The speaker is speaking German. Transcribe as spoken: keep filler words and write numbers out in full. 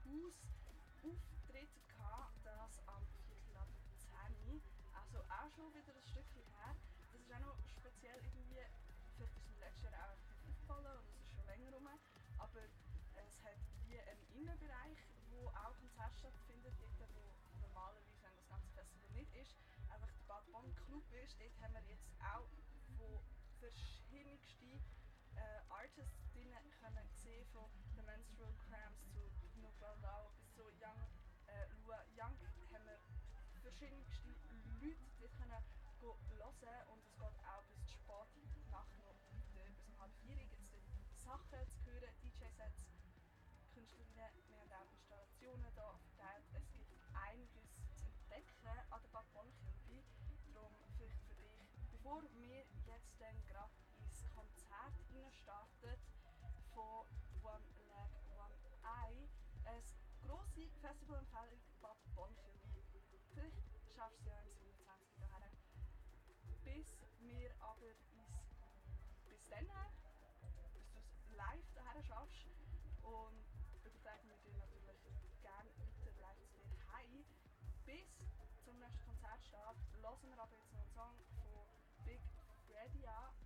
Haus Auftritt gehabt, das am Viertel ab zehn Uhr. Also auch schon wieder ein Stückchen her. Das ist auch noch speziell irgendwie, vielleicht ist es mir letztes Jahr auch aufgefallen und es ist schon länger rum, aber es hat wie einen Innenbereich, wo auch Konzerte stattfinden, dort wo normalerweise, wenn das ganze Festival nicht ist, einfach der Bad Bonn Club ist. Dort haben wir jetzt auch von verschiedensten äh, Artists drinnen können sehen, von The Menstrual Cramps zu Nobel Lau bis zu Young äh, Lua Young haben wir verschiedenste Leute dort können hören und es geht auch bis spät in die Nacht noch weiter, bis um halb vier gibt es Sachen zu hören, D J-Sets, Künstlerinnen, wir haben auch Installationen hier verteilt. Es gibt einiges zu entdecken an der Bad Bonn Kilby. Darum vielleicht für dich, bevor wir jetzt dann gerade ins Konzert starten von One Leg One Eye, eine grosse Festivalempfehlung Bad Bonn Kilby. Vielleicht schaffst du es ja im siebenundzwanzig hierher. Bis wir aber uns bis dann, bis du es live hierher schaffst, und übertragen wir dir natürlich gerne weiter live zu dir heim. Bis zum nächsten Konzertstart hören wir aber jetzt noch einen Song von Big Freddy an